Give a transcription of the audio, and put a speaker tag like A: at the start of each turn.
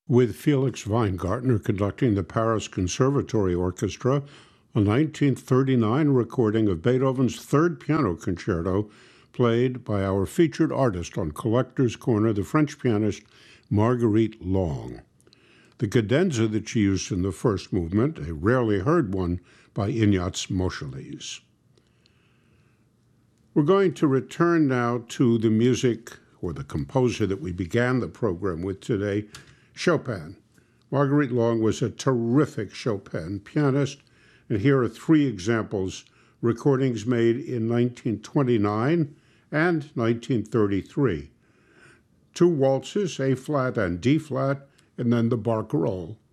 A: with Felix Weingartner conducting the Paris Conservatory Orchestra, a 1939 recording of Beethoven's Third Piano Concerto, played by our featured artist on Collector's Corner, the French pianist Marguerite Long. The cadenza that she used in the first movement, a rarely heard one by Ignaz Moscheles. We're going to return now to the music, or the composer that we began the program with today, Chopin. Marguerite Long was a terrific Chopin pianist, and here are three examples, recordings made in 1929 and 1933. Two waltzes, A-flat and D-flat, and then the barcarolle.